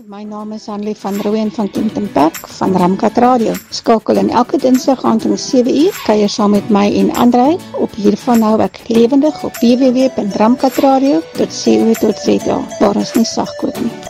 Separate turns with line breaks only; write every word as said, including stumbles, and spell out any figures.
My naam is Hanlie van Rooyen van Kempton Park van Ramkat Radio. Skakel in elke dinsdag aand om sewe uur, kuier saam met my en Andrei op hiervan hou ek lewendig op w w w punt ramkatradio punt co punt za, waar ons nie sagkoop nie.